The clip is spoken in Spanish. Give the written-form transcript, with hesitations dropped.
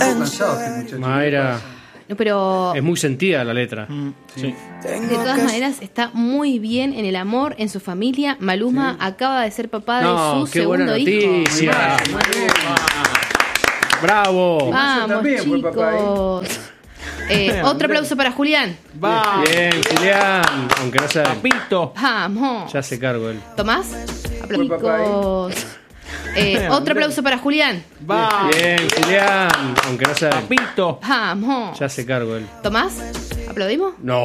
cansado este muchacho. Mayra, No, pero es muy sentida la letra. Sí. de todas maneras está muy bien en el amor, en su familia. Maluma acaba de ser papá de No, su qué buena segundo hijo. noticia. Bravo. Vamos, también fue papá, chicos. Otro aplauso para Julián. Va, Bien, Julián. Aunque no sabe. papito. Vamos. Ya se cargo él. Tomás. Fue papá, Chicos. Otro aplauso para Julián. Va, Bien, Julián. Aunque no sabe. papito. Vamos. Ya se cargo él. Tomás. ¿Aplaudimos? No.